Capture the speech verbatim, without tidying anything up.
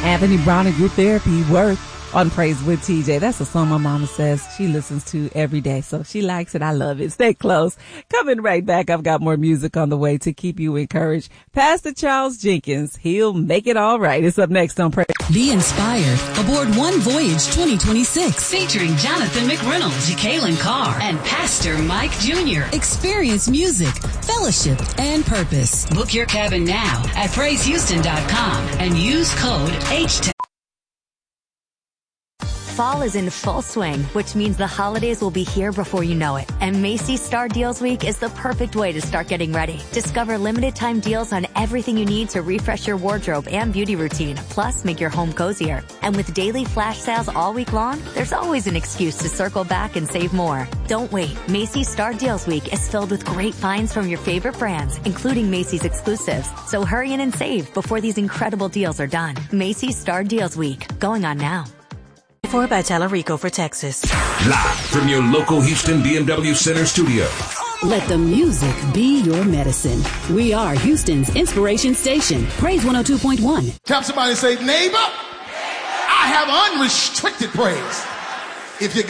Anthony Brown and Group Therapy Work on Praise with T J. That's a song my mama says she listens to every day. So she likes it. I love it. Stay close. Coming right back. I've got more music on the way to keep you encouraged. Pastor Charles Jenkins. He'll make it all right. It's up next on Praise. Be inspired aboard One Voyage twenty twenty-six. Featuring Jonathan McReynolds, Jacqueline Carr, and Pastor Mike Junior Experience music, fellowship, and purpose. Book your cabin now at praise houston dot com and use code H ten. Fall is in full swing, which means the holidays will be here before you know it. And Macy's Star Deals Week is the perfect way to start getting ready. Discover limited time deals on everything you need to refresh your wardrobe and beauty routine, plus make your home cozier. And with daily flash sales all week long, there's always an excuse to circle back and save more. Don't wait. Macy's Star Deals Week is filled with great finds from your favorite brands, including Macy's exclusives. So hurry in and save before these incredible deals are done. Macy's Star Deals Week, going on now. For by Talarico for Texas. Live from your local Houston B M W Center studio. Let the music be your medicine. We are Houston's inspiration station. Praise one oh two point one. Tell somebody, say, neighbor, I have unrestricted praise. If you got